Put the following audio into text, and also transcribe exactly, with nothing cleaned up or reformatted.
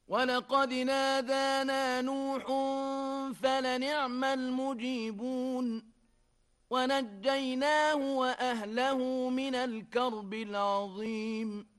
ولقد نادانا نوح فلنعم المجيبون ونجيناه وأهله من الكرب العظيم